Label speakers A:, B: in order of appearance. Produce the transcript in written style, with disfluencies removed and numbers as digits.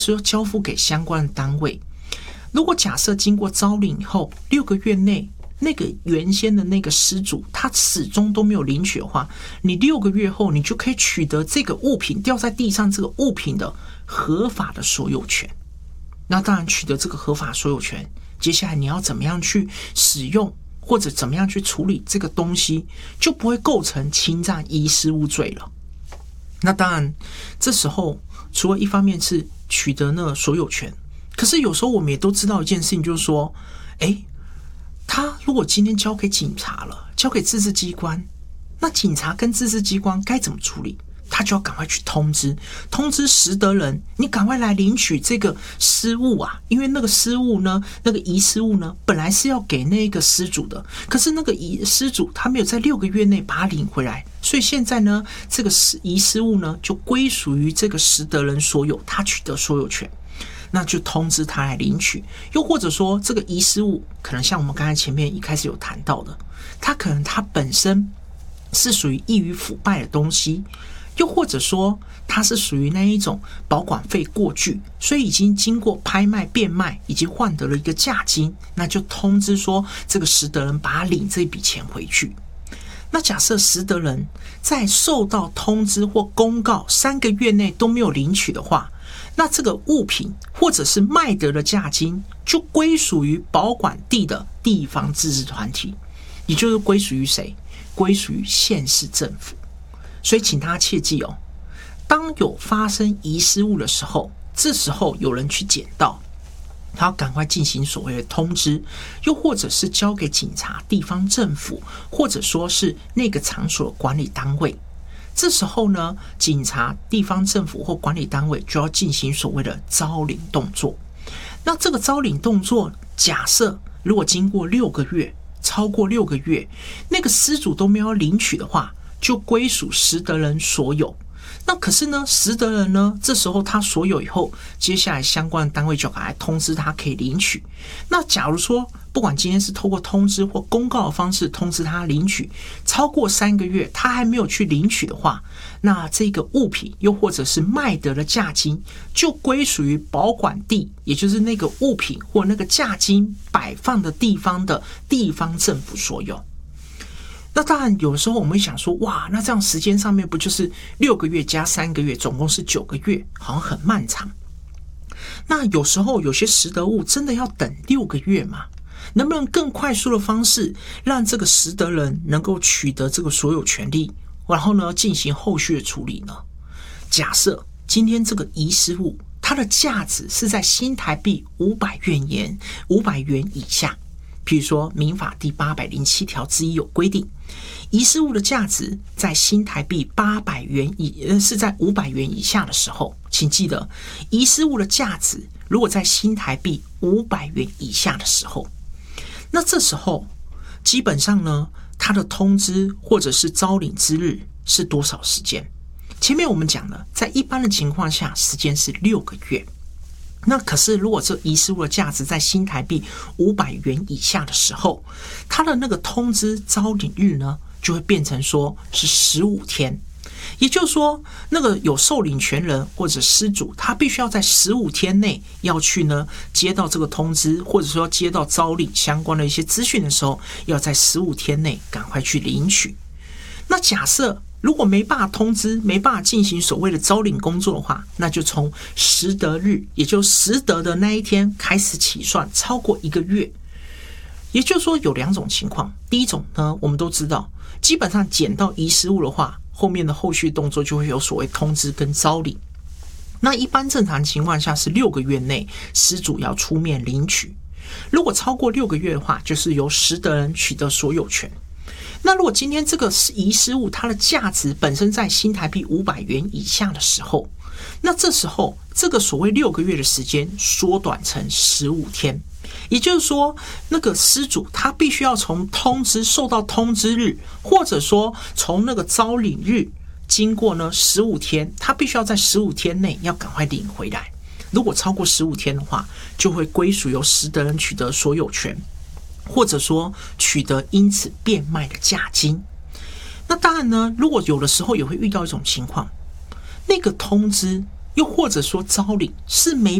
A: 是要交付给相关的单位。如果假设经过招领以后6个月内，那个原先的那个失主他始终都没有领取的话，你6个月后你就可以取得这个物品掉在地上这个物品的合法的所有权。那当然取得这个合法所有权，接下来你要怎么样去使用或者怎么样去处理这个东西，就不会构成侵占遗失物罪了。那当然这时候除了一方面是取得那个所有权，可是有时候我们也都知道一件事情，就是说他如果今天交给警察了，交给自治机关，那警察跟自治机关该怎么处理？他就要赶快去通知拾得人，你赶快来领取这个失物啊！因为那个失物呢，那个遗失物呢，本来是要给那个失主的，可是那个失主他没有在6个月内把它领回来，所以现在呢，这个遗失物呢就归属于这个拾得人所有，他取得所有权。那就通知他来领取。又或者说这个遗失物可能像我们刚才前面一开始有谈到的，它可能它本身是属于易于腐败的东西，又或者说它是属于那一种保管费过巨，所以已经经过拍卖变卖已经换得了一个价金，那就通知说这个拾得人把他领这笔钱回去。那假设拾得人在受到通知或公告3个月内都没有领取的话，那这个物品或者是卖得的价金就归属于保管地的地方自治团体，也就是归属于谁？归属于县市政府。所以请大家切记哦，当有发生遗失物的时候，这时候有人去捡到，他要赶快进行所谓的通知，又或者是交给警察、地方政府，或者说是那个场所的管理单位。这时候呢，警察、地方政府或管理单位就要进行所谓的招领动作。那这个招领动作，假设如果经过6个月，超过6个月，那个失主都没有领取的话，就归属拾得人所有。那可是呢，拾得人呢，这时候他所有以后，接下来相关的单位就赶来通知他可以领取。那假如说不管今天是透过通知或公告的方式通知他领取，超过3个月他还没有去领取的话，那这个物品又或者是卖得的价金就归属于保管地，也就是那个物品或那个价金摆放的地方的地方政府所有。那当然有时候我们会想说，哇，那这样时间上面不就是6个月加3个月，总共是9个月，好像很漫长。那有时候有些拾得物真的要等6个月吗？能不能更快速的方式让这个拾得人能够取得这个所有权利，然后呢进行后续的处理呢？假设今天这个遗失物它的价值是在新台币500元以下，譬如说民法第807条之一有规定，遗失物的价值在新台币800元是在500元以下的时候，请记得遗失物的价值如果在新台币500元以下的时候，那这时候基本上呢，它的通知或者是招领之日是多少时间？前面我们讲了，在一般的情况下时间是6个月。那可是如果这遗失物的价值在新台币500元以下的时候，它的那个通知招领日呢，就会变成说是15天。也就是说，那个有受领权人或者失主，他必须要在15天内要去呢接到这个通知，或者说接到招领相关的一些资讯的时候，要在15天内赶快去领取。那假设如果没办法通知，没办法进行所谓的招领工作的话，那就从拾得日，也就是拾得的那一天开始起算，超过1个月。也就是说有2种情况，第一种呢，我们都知道，基本上捡到遗失物的话，后面的后续动作就会有所谓通知跟招领。那一般正常情况下是6个月内失主要出面领取，如果超过6个月的话，就是由拾得人取得所有权。那如果今天这个遗失物它的价值本身在新台币500元以下的时候，那这时候这个所谓6个月的时间缩短成15天。也就是说，那个失主他必须要从通知受到通知日，或者说从那个招领日经过呢15天，他必须要在15天内要赶快领回来。如果超过15天的话，就会归属由拾得人取得所有权，或者说取得因此变卖的价金。那当然呢，如果有的时候也会遇到一种情况，那个通知又或者说招领是没